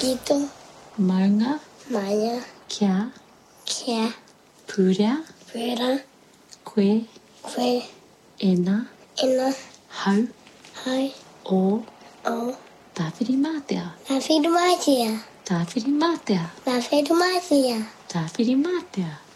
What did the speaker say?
Kito. Maunga. Maya. Kia. Kia. Purea. Pura. Koe. Koe. Ena. Ena. Hau. Hai. O. O. Tawhiri mātea. Tawhiri mātea. Tawhiri mātea. Tawhiri mātea. Tawhiri mātea.